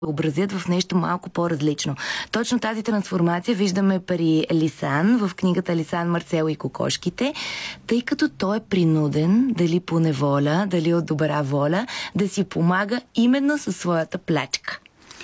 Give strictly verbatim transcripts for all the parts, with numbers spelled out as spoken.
образят в нещо малко по-различно. Точно тази трансформация виждаме при Лисан в книгата Лисан, Марцел и кокошките, тъй като той е принуден, дали по неволя, дали от добра воля, да си помага именно със своята плячка.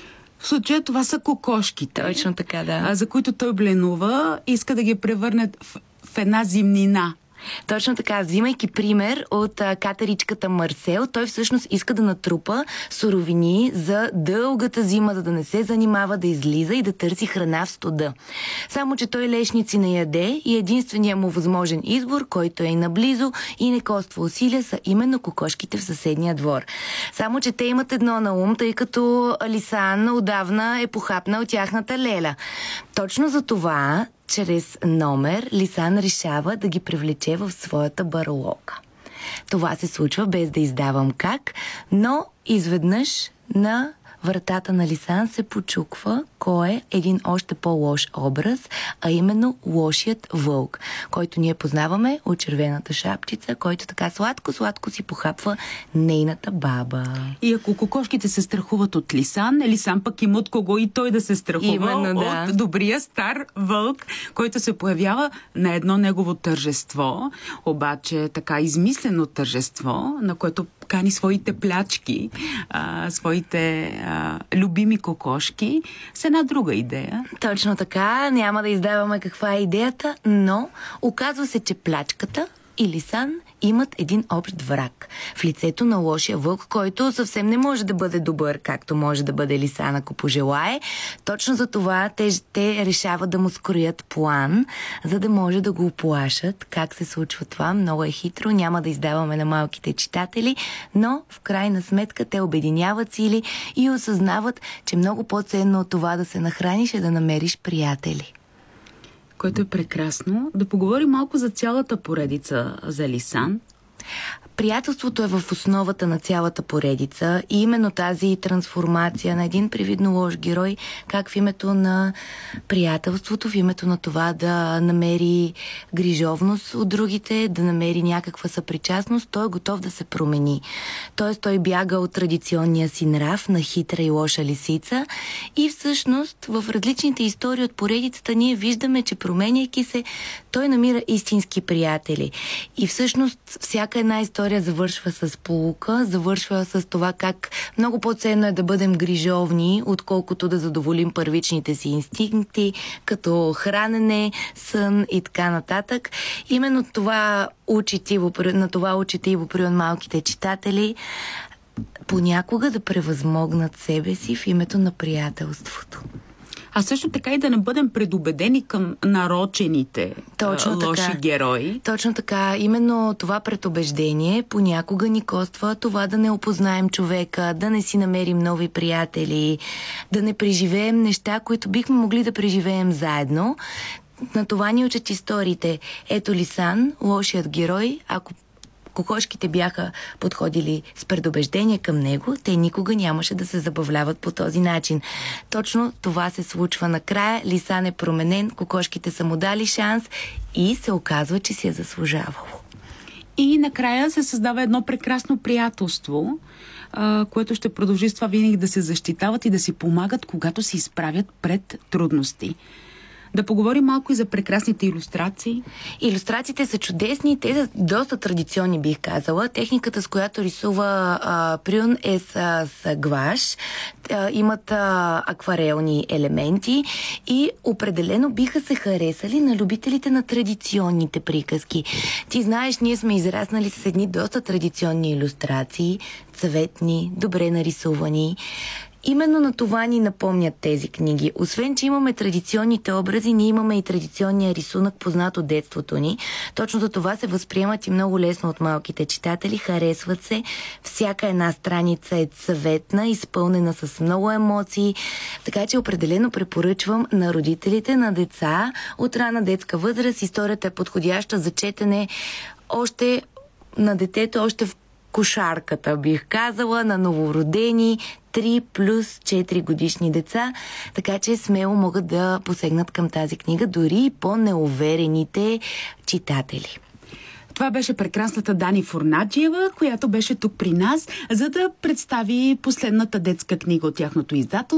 В случая това са кокошките. Точно така, да. За които той бленува, иска да ги превърне в, в една зимнина. Точно така, взимайки пример от а, катеричката Марсел, той всъщност иска да натрупа суровини за дългата зима, за да не се занимава да излиза и да търси храна в студа. Само че той лешници не яде и единственият му възможен избор, който е и наблизо и не коства усилия, са именно кокошките в съседния двор. Само че те имат едно на ум, тъй като Лисан отдавна е похапнал тяхната леля. Точно за това чрез номер Лисан решава да ги привлече в своята барлога. Това се случва без да издавам как, но изведнъж на вратата на Лисан се почуква кой е един още по-лош образ, а именно лошият вълк, който ние познаваме от червената шапчица, който така сладко-сладко си похапва нейната баба. И ако кокошките се страхуват от Лисан, Лисан пък има от кого и той да се страхува. Именно, да. От добрия стар вълк, който се появява на едно негово тържество, обаче така измислено тържество, на което кани своите плячки, а, своите а, любими кокошки, с една друга идея. Точно така, няма да издаваме каква е идеята, но оказва се, че плячката и Лисан имат един общ враг в лицето на лошия вълк, който съвсем не може да бъде добър, както може да бъде Лисан, ако пожелае. Точно за това те, те решават да му скроят план, за да може да го оплашат. Как се случва това? Много е хитро, няма да издаваме на малките читатели, но в крайна сметка те обединяват сили и осъзнават, че много по-ценно от това да се нахраниш е да намериш приятели. Което е прекрасно. Да поговорим малко за цялата поредица за Лисан. Приятелството е в основата на цялата поредица и именно тази трансформация на един привидно лош герой, как в името на приятелството, в името на това да намери грижовност от другите, да намери някаква съпричастност, той е готов да се промени. Тоест той бяга от традиционния си нрав на хитра и лоша лисица и всъщност в различните истории от поредицата ние виждаме, че променяйки се, той намира истински приятели. И всъщност всяка една история завършва с поука, завършва с това как много по-ценно е да бъдем грижовни, отколкото да задоволим първичните си инстинкти, като хранене, сън и така нататък. Именно това учи Тибо, на това учи Тибо Прюн малките читатели, понякога да превъзмогнат себе си в името на приятелството. А също така и да не бъдем предубедени към нарочените Точно лоши така. герои. Точно така. Именно това предубеждение понякога ни коства това да не опознаем човека, да не си намерим нови приятели, да не преживеем неща, които бихме могли да преживеем заедно. На това ни учат историите. Ето Лисан, лошият герой, ако кокошките бяха подходили с предубеждение към него, те никога нямаше да се забавляват по този начин. Точно това се случва накрая. Лисан е променен, кокошките са му дали шанс и се оказва, че си е заслужавало. И накрая се създава едно прекрасно приятелство, а, което ще продължи с това винаги да се защитават и да си помагат, когато се изправят пред трудности. Да поговорим малко и за прекрасните илюстрации. Илюстрациите са чудесни, те са доста традиционни, бих казала. Техниката, с която рисува а, Прюн, е с, с гуаш. А, имат а, акварелни елементи и определено биха се харесали на любителите на традиционните приказки. Ти знаеш, ние сме израснали с едни доста традиционни илюстрации, цветни, добре нарисувани. Именно на това ни напомнят тези книги. Освен, че имаме традиционните образи, ние имаме и традиционния рисунък, познат от детството ни. Точно за това се възприемат и много лесно от малките читатели, харесват се. Всяка една страница е цветна, изпълнена с много емоции, така че определено препоръчвам на родителите, на деца от рана детска възраст. Историята е подходяща за четене още на детето, още в кошарката, бих казала, на новородени три плюс четири годишни деца, така че смело могат да посегнат към тази книга, дори и по-неуверените читатели. Това беше прекрасната Дани Фурнаджиева, която беше тук при нас, за да представи последната детска книга от тяхното издателство.